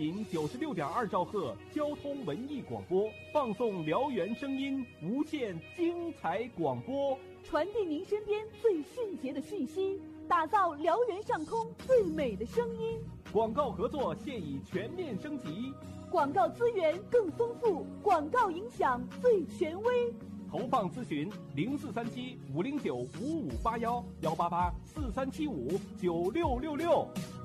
频96.2兆赫交通文艺广播，放送辽源声音，无限精彩广播， 传递您身边最迅捷的讯息，打造辽源上空最美的声音。 广告合作现已全面升级， 广告资源更丰富，广告影响最权威。 投放咨询0437-509-5581，188-4375-9666。